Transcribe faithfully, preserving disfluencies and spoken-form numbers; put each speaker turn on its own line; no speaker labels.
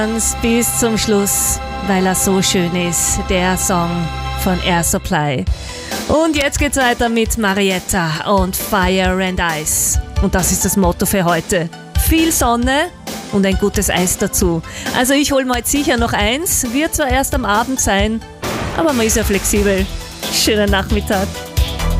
Bis zum Schluss, weil er so schön ist, der Song von Air Supply. Und jetzt geht's weiter mit Marietta und Fire and Ice. Und das ist das Motto für heute. Viel Sonne und ein gutes Eis dazu. Also ich hole mir jetzt sicher noch eins, wird zwar erst am Abend sein, aber man ist ja flexibel. Schönen Nachmittag.